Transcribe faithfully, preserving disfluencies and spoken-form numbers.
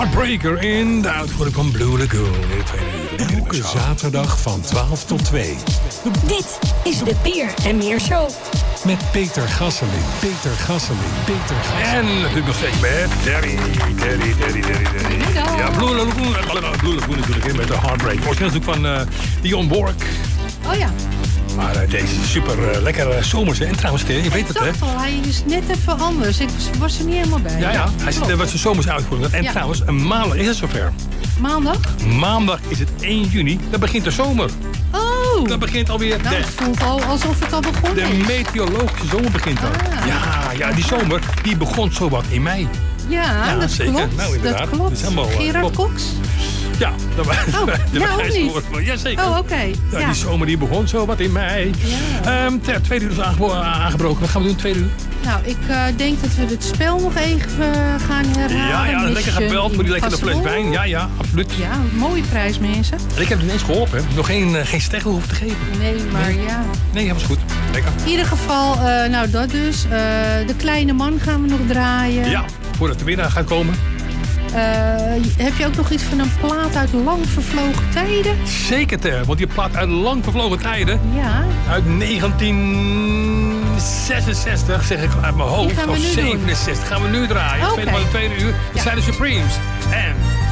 Heartbreaker in de uitvoering van Blue Lagoon. In de tweede uur. Elke zaterdag van twaalf tot twee. Dit is de Peer en Meer Show. Met Peter Gasseling. Peter Gasseling. Peter Gasseling. En natuurlijk nog steeds met Terry. Terry, Terry, Terry, Terry. Ja, Blue Lagoon. Blue Lagoon natuurlijk in met de Heartbreaker. Origineel natuurlijk van uh, Dionne Warwick. Oh ja. Maar uh, deze is super uh, lekker uh, zomers. Hè? En trouwens, je weet het, hè? Ik dacht al, hij is net even anders. Ik was er niet helemaal bij. Ja, ja. Hij zit, uh, wat zijn zomers uitvoering. En ja. trouwens, een maandag is het zover. Maandag? Maandag is het één juni. Dan begint de zomer. Oh. Dan begint alweer... Nou, de, het voelt al alsof het al begonnen de is. De meteorologische zomer begint dan. Ah. Ja, ja, die zomer die begon zowat in mei. Ja, ja dat zeker. klopt. Nou, inderdaad. Dat klopt. Dat is helemaal, Gerard klopt. Cox? Ja, dat was oh, de nou, niet. Jazeker. Oh, oké. Okay. Ja, ja. Die zomer die begon zo wat in mei. Ja. Um, ter tweede uur is aangebroken. Wat gaan we doen tweede uur? Nou, ik uh, denk dat we het spel nog even uh, gaan herhalen. Ja, ja, lekker gebeld voor die lekkere fles wijn. Ja, ja, absoluut. Ja, mooie prijs, mensen. En ik heb het ineens geholpen. Nog geen, uh, geen steggel hoeven te geven. Nee, maar nee. ja. Nee, dat was goed. Lekker. In ieder geval, uh, nou dat dus. Uh, de kleine man gaan we nog draaien. Ja, voordat de winnaar gaat komen. Uh, heb je ook nog iets van een plaat uit lang vervlogen tijden? Zeker, ter, want die plaat uit lang vervlogen tijden. Ja. Uit negentien zesenzestig, zeg ik uit mijn hoofd. Of zevenenzestig. Doen. Gaan we nu draaien. Okay. Tweede, tweede uur. Dat ja. zijn de Supremes. En